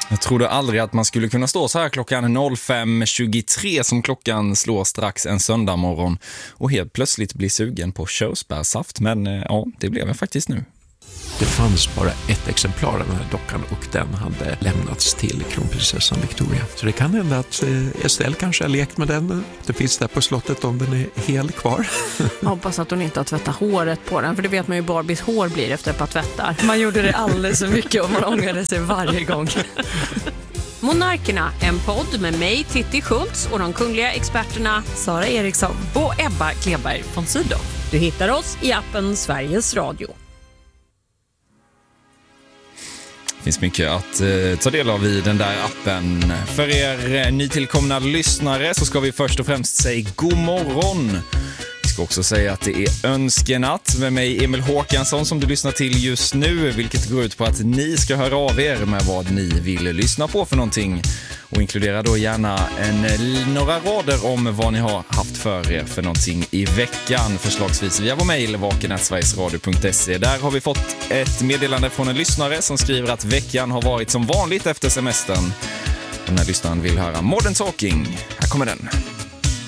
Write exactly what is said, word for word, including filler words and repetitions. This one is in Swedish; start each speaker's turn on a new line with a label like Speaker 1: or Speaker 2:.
Speaker 1: Jag trodde aldrig att man skulle kunna stå så här klockan fem tjugotre som klockan slår strax en söndag morgon och helt plötsligt bli sugen på körsbärsaft, men ja, det blev jag faktiskt nu.
Speaker 2: Det fanns bara ett exemplar av den här dockan och den hade lämnats till kronprinsessan Victoria. Så det kan hända att Estelle kanske har lekt med den. Det finns där på slottet om den är hel kvar.
Speaker 3: Jag hoppas att hon inte har tvättat håret på den, för det vet man ju Barbies hår blir efter ett par tvättar.
Speaker 4: Man gjorde det alldeles så mycket och man ångrade sig varje gång.
Speaker 3: Monarkerna, en podd med mig, Titti Schultz, och de kungliga experterna
Speaker 4: Sara Eriksson
Speaker 3: och Ebba Kleberg von Sydow. Du hittar oss i appen Sveriges Radio.
Speaker 1: Det finns mycket att eh, ta del av i den där appen. För er eh, nytillkomna lyssnare så ska vi först och främst säga god morgon. Vi ska också säga att det är önskenatt med mig, Emil Håkansson, som du lyssnar till just nu, vilket går ut på att ni ska höra av er med vad ni vill lyssna på för någonting. Och inkludera då gärna en, några rader om vad ni har haft för er för någonting i veckan. Förslagsvis via vår mejl vaken at sverigesradio punkt se. Där har vi fått ett meddelande från en lyssnare som skriver att veckan har varit som vanligt efter semestern. Den här lyssnaren vill höra Modern Talking. Här kommer den.